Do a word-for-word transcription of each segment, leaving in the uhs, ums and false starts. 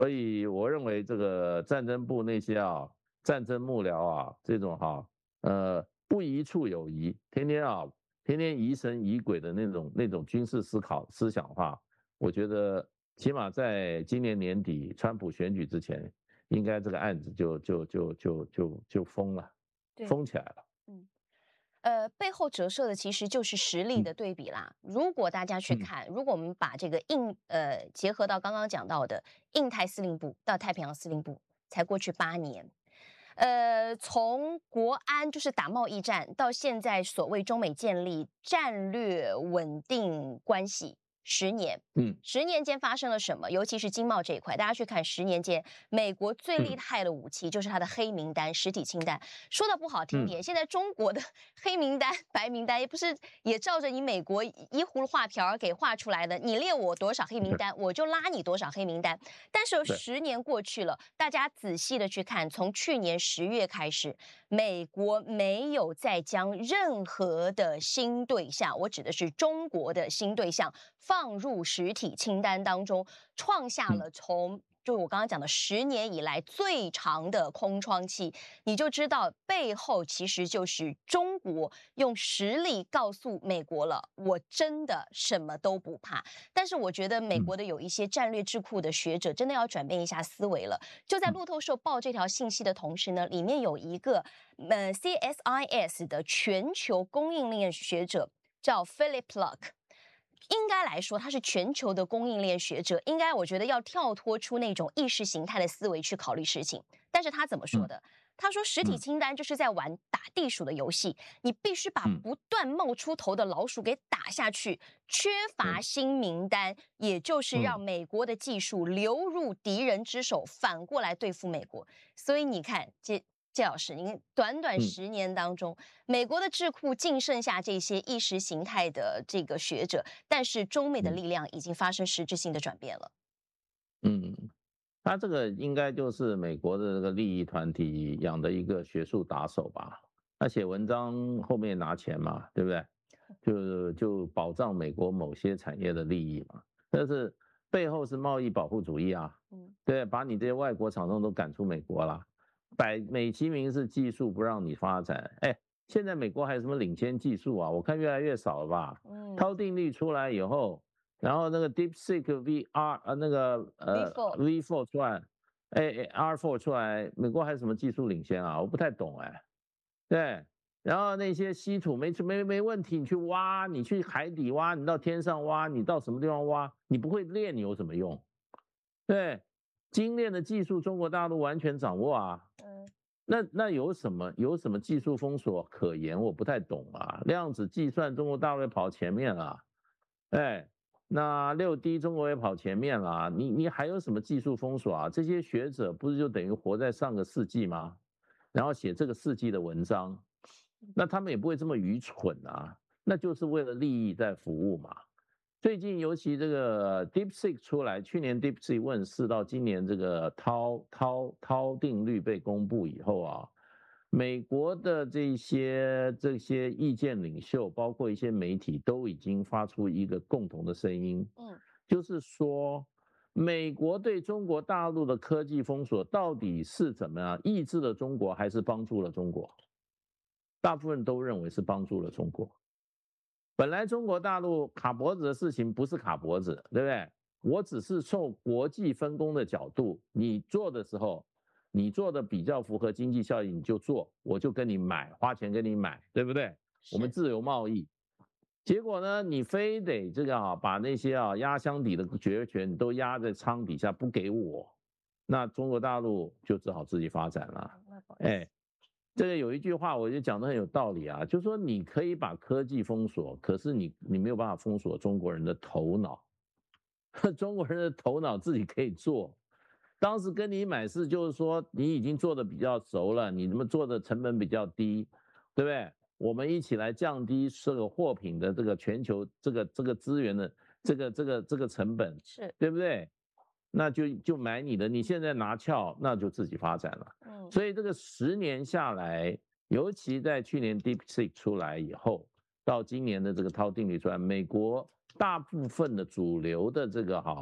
所以我认为这个战争部那些啊，战争幕僚啊，这种哈、呃，不疑处有疑，天天啊，天天疑神疑鬼的那种那种军事思考思想的话，我觉得起码在今年年底川普选举之前，应该这个案子就就就就就就封了， 对， 封起来了。 嗯。呃，背后折射的其实就是实力的嗯对比啦。如果大家去嗯看，如果我们把这个印呃结合到刚刚讲到的印太司令部到太平洋司令部，才过去八年，呃，从国安就是打贸易战，到现在所谓中美建立战略稳定关系，十年。 嗯十年间发生了什么？尤其是经贸这一块，大家去看十年间，美国最厉嗯害的武器就是它的黑名单、实体清单。说的不好听嗯， 点，现在中国的黑名单、白名单也不是也照着你美国一葫芦画瓢给画出来的，你列我多少黑名对单，我就拉你多少黑名单。但是对， 十年过去了，大家仔细的去看，从去年十月开始，美国没有再将任何的新对象，我指的是中国的新对象，放入实体清单当中，创下嗯了从就我刚刚讲的十年以来最长的空窗期，你就知道背后其实就是中国用实力告诉美国了，我真的什么都不怕。但是我觉得美嗯国的有一些战略智库的学者真的要转变一下思维了。就在嗯路透社报这条信息的同时呢，里面有一个呃 C S I S 的全球供应链学者叫 Philip Luck。应该来说，他是全球的供应链学者，应该我觉得要跳脱出那种意识形态的思维去考虑事情。但是他怎么说嗯的？他说，实体嗯清单就是在玩打地鼠的游戏，你必须把嗯不断冒出头的老鼠给打下去。缺乏嗯新名单，也就是让嗯美国的技术流入敌人之手，反过来对付美国。所以你看，这谢老师，您短短嗯十年当中，美国的智库净剩下这些意识形态的这个学者，但是中美的嗯力量已经发生实质性的转变了。 嗯。他这个应该就是美国的这个利益团体养的一个学术打手吧？他写文章后面拿钱嘛，对不对？就就保障美国某些产业的利益嘛。但是背后是贸易保护主义啊， 嗯， 对，把你这些外国厂商都赶出美国了，百美其名是技术不让你发展，哎，现在美国还有什么领先技术啊？我看越来越少了吧？ 嗯涛定律出来以后。然后那个 DeepSeek V R 呃那个呃 ，before V 四 出来，哎 R 四 出来，美国还有什么技术领先啊？我不太懂哎。对，然后那些稀土没没没问题，你去挖，你去海底挖，你到天上挖，你到什么地方挖，你不会炼你有什么用？对，精炼的技术中国大陆完全掌握啊。 嗯那那有什么有什么技术封锁可言？我不太懂啊。量子计算中国大陆跑前面了，哎，那六 D 中国也跑前面了啊，你你还有什么技术封锁啊？这些学者不是就等于活在上个世纪吗？然后写这个世纪的文章，那他们也不会这么愚蠢啊，那就是为了利益在服务嘛。最近尤其这个 DeepSeek 出来，去年 DeepSeek 问世到今年这个涛涛涛定律被公布以后啊，美国的这些这些意见领袖，包括一些媒体，都已经发出一个共同的声音， 嗯就是说，美国对中国大陆的科技封锁到底是怎么样，抑制了中国还是帮助了中国？大部分都认为是帮助了中国。本来中国大陆卡脖子的事情不是卡脖子，对不对？我只是从国际分工的角度，你做的时候，你做的比较符合经济效益，你就做，我就跟你买，花钱跟你买，对不对？我们自由贸易。结果呢，你非得这个啊，把那些啊压箱底的决权都压在仓底下不给我，那中国大陆就只好自己发展了。哎，这个有一句话，我就讲得很有道理啊，就是说你可以把科技封锁，可是你你没有办法封锁中国人的头脑，中国人的头脑自己可以做。当时跟你买是就是说你已经做的比较熟了，你怎么做的成本比较低，对不对？我们一起来降低这个货品的这个全球这个这个资源的这个这个这个成本， 是对不对？那就就买你的，你现在拿翘，那就自己发展了。 嗯所以这个十年下来，尤其在去年 DeepSeek 出来以后，到今年的这个涛定律出来，美国大部分的主流的这个哈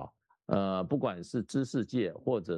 呃，不管是知识界或者